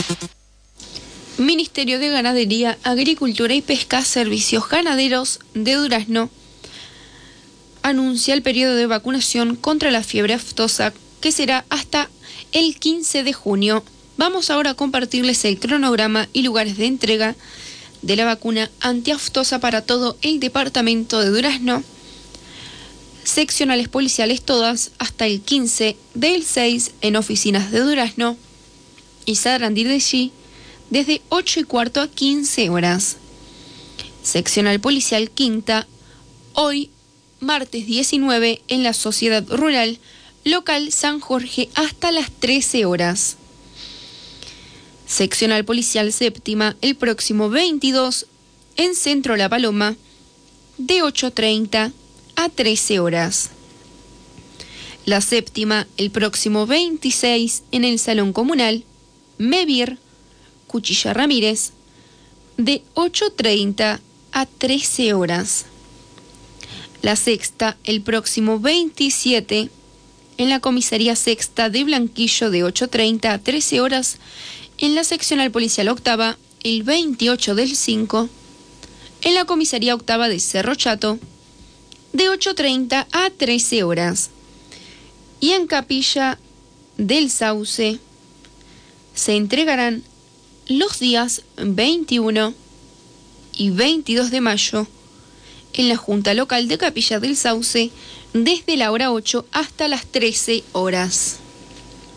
Ministerio de Ganadería, Agricultura y Pesca, Servicios Ganaderos de Durazno anuncia el periodo de vacunación contra la fiebre aftosa, que será hasta el 15 de junio. Vamos ahora a compartirles el cronograma y lugares de entrega de la vacuna antiaftosa para todo el departamento de Durazno. Seccionales policiales todas hasta el 15 del 6 en oficinas de Durazno y Sarandí de G desde 8:15 a 15 horas. Seccional policial quinta, hoy martes 19 en la Sociedad Rural, local San Jorge hasta las 13 horas. Seccional policial séptima el próximo 22 en Centro La Paloma de 8:30 a 13 horas. La séptima el próximo 26 en el Salón Comunal Mevir Cuchilla Ramírez de 8:30 a 13 horas. La sexta el próximo 27 en la Comisaría Sexta de Blanquillo de 8:30 a 13 horas. En la seccional policial octava el 28 del 5 en la Comisaría Octava de Cerro Chato de 8:30 a 13 horas. Y en Capilla del Sauce se entregarán los días 21 y 22 de mayo en la Junta Local de Capilla del Sauce desde la hora 8 hasta las 13 horas.